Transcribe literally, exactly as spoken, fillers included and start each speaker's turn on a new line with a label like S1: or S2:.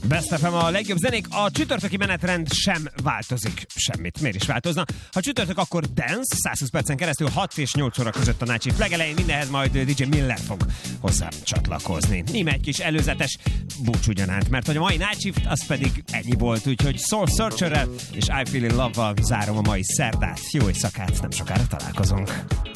S1: Best ef em a legjobb zenék, a csütörtöki menetrend sem változik semmit. Miért is változna? Ha csütörtök, akkor dance, száz húsz percen keresztül hat és nyolc óra között a Night Shift legelején, mindenhez majd dé dzsé Miller fog hozzám csatlakozni. Íme egy kis előzetes búcsúgyanánt, mert hogy a mai Night Shift az pedig ennyi volt, úgyhogy Soul Searcherrel és I Feel in Love-val zárom a mai szerdát. Jó éjszakát, nem sokára találkozunk.